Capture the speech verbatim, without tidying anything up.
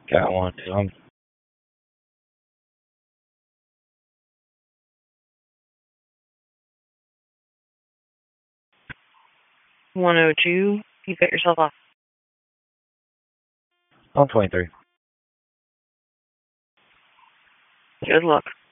Got one. I'm one oh two, you cut yourself off. I'm twenty-three. Good luck.